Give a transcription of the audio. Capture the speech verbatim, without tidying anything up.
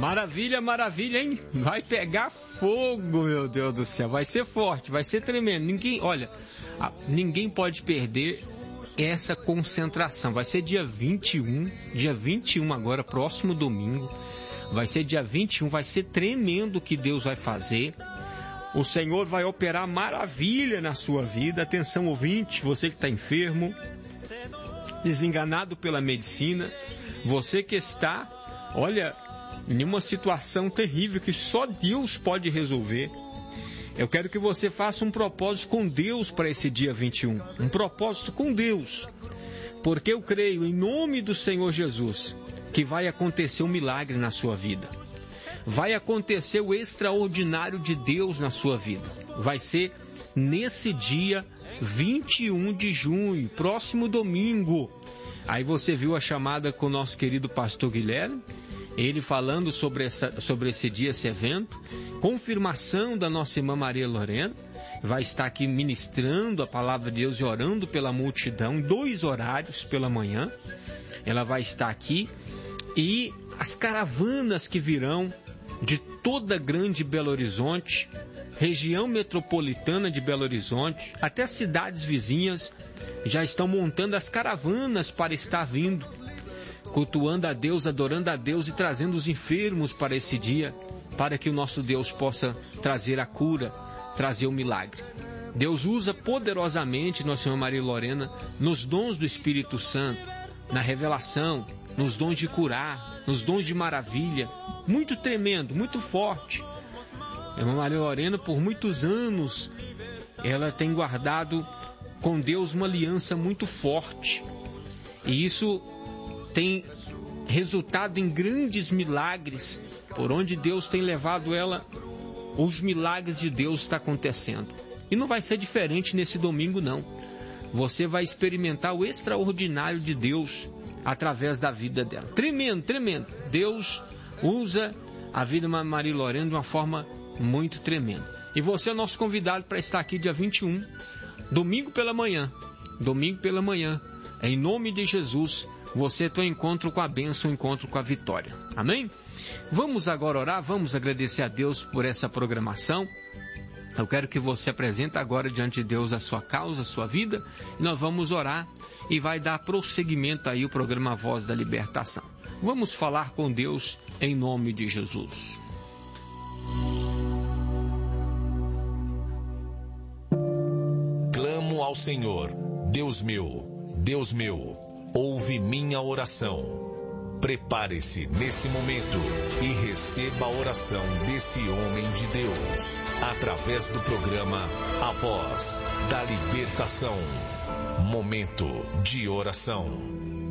Maravilha, maravilha, hein? Vai pegar fogo, meu Deus do céu. Vai ser forte, vai ser tremendo. Ninguém, olha, ninguém pode perder essa concentração. Vai ser dia vinte e um, dia vinte e um agora, próximo domingo. Vai ser dia vinte e um, vai ser tremendo o que Deus vai fazer. O Senhor vai operar maravilha na sua vida. Atenção, ouvinte, você que está enfermo, desenganado pela medicina, você que está, olha, em uma situação terrível que só Deus pode resolver. Eu quero que você faça um propósito com Deus para esse dia vinte e um. Um propósito com Deus. Porque eu creio, em nome do Senhor Jesus, que vai acontecer um milagre na sua vida. Vai acontecer o extraordinário de Deus na sua vida. Vai ser nesse dia vinte e um de junho, próximo domingo. Aí você viu a chamada com o nosso querido pastor Guilherme, ele falando sobre, essa, sobre esse dia, esse evento. Confirmação da nossa irmã Maria Lorena, vai estar aqui ministrando a palavra de Deus e orando pela multidão, dois horários pela manhã. Ela vai estar aqui e as caravanas que virão de toda a grande Belo Horizonte, região metropolitana de Belo Horizonte, até cidades vizinhas, já estão montando as caravanas para estar vindo, cultuando a Deus, adorando a Deus e trazendo os enfermos para esse dia, para que o nosso Deus possa trazer a cura, trazer o milagre. Deus usa poderosamente Nossa Senhora Maria Lorena nos dons do Espírito Santo, na revelação, nos dons de curar, nos dons de maravilha, muito tremendo, muito forte. A irmã Maria Lorena, por muitos anos, ela tem guardado com Deus uma aliança muito forte. E isso tem resultado em grandes milagres. Por onde Deus tem levado ela, os milagres de Deus estão acontecendo. E não vai ser diferente nesse domingo, não. Você vai experimentar o extraordinário de Deus através da vida dela. Tremendo, tremendo. Deus usa a vida de Maria Lorena de uma forma muito tremenda. E você é nosso convidado para estar aqui dia vinte e um, domingo pela manhã. Domingo pela manhã. Em nome de Jesus, você tem um encontro com a bênção, um encontro com a vitória. Amém? Vamos agora orar, vamos agradecer a Deus por essa programação. Eu quero que você apresente agora diante de Deus a sua causa, a sua vida, e nós vamos orar e vai dar prosseguimento aí o programa Voz da Libertação. Vamos falar com Deus em nome de Jesus. Clamo ao Senhor, Deus meu, Deus meu, ouve minha oração. Prepare-se nesse momento e receba a oração desse homem de Deus, através do programa A Voz da Libertação. Momento de oração.